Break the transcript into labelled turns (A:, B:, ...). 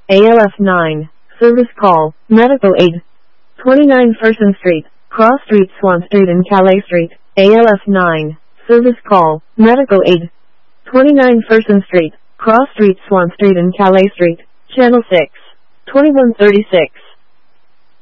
A: ALF 9. Service call, medical aid. 29 Fersen Street, Cross Street, Swan Street and Calais Street. ALF 9. Service call, medical aid. 29 Fersen Street, Cross Street, Swan Street and Calais Street. Channel 6. 2136.